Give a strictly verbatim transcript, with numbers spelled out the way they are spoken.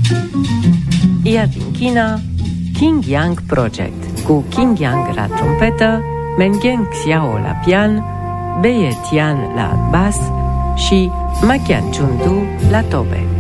Iar din China, King Yang Project, cu King Yang la trompetă, Mengen Xiao la pian, Beie Tian la bas și Makian Chundu la tobe.